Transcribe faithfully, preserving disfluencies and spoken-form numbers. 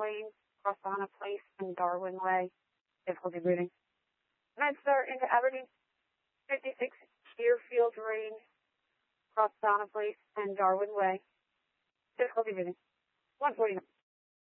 Lane, Crossana Place, and Darwin Way. Difficulty breathing. MedStar into Aberdeen, fifty-six, Deerfield Range, Crossana Place, and Darwin Way. Difficulty breathing. one forty-nine.